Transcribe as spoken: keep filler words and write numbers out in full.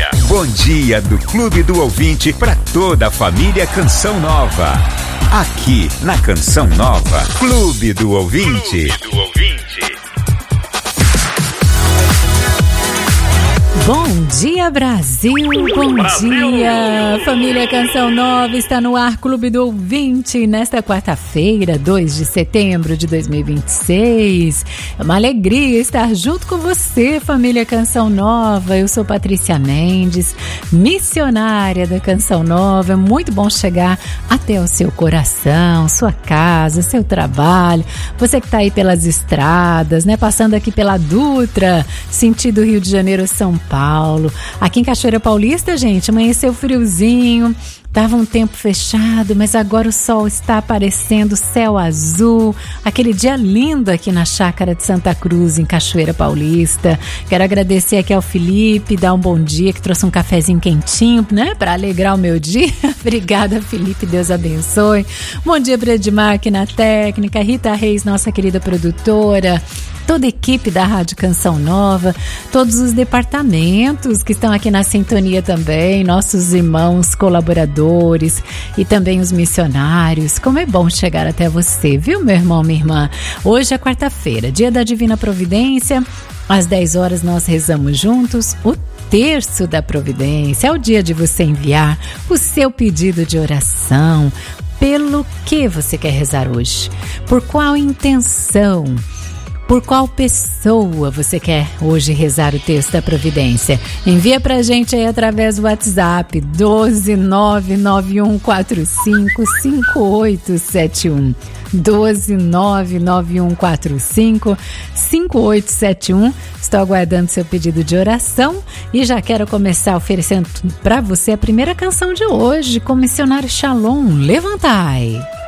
Bom dia do Clube do Ouvinte para toda a família Canção Nova. Aqui na Canção Nova, Clube do Ouvinte. Clube do Ouvinte. Bom dia, Brasil! Bom Brasil. dia! Família Canção Nova está no ar, Clube do Ouvinte, nesta quarta-feira, dois de setembro de dois mil e vinte e seis. É uma alegria estar junto com você, família Canção Nova. Eu sou Patrícia Mendes, missionária da Canção Nova. É muito bom chegar até o seu coração, sua casa, seu trabalho. Você que está aí pelas estradas, né? Passando aqui pela Dutra, sentido Rio de Janeiro, São Paulo. Paulo. Aqui em Cachoeira Paulista, gente, amanheceu friozinho, tava um tempo fechado, mas agora o sol está aparecendo, céu azul, aquele dia lindo aqui na Chácara de Santa Cruz, em Cachoeira Paulista. Quero agradecer aqui ao Felipe, dar um bom dia, que trouxe um cafezinho quentinho, né, para alegrar o meu dia. Obrigada, Felipe, Deus abençoe. Bom dia para Edmar aqui na técnica, Rita Reis, nossa querida produtora, toda a equipe da Rádio Canção Nova, todos os departamentos que estão aqui na sintonia também, nossos irmãos colaboradores e também os missionários. Como é bom chegar até você, viu, meu irmão, minha irmã? Hoje é quarta-feira, dia da Divina Providência. Às dez horas nós rezamos juntos o Terço da Providência. É o dia de você enviar o seu pedido de oração. Pelo que você quer rezar hoje? Por qual intenção? Por qual pessoa você quer hoje rezar o Terço da Providência? Envia pra gente aí através do WhatsApp doze nove nove um quatro cinco cinco oito sete um. doze nove nove um quatro cinco cinco oito sete um. Estou aguardando seu pedido de oração e já quero começar oferecendo para você a primeira canção de hoje com o missionário Shalom. Levantai!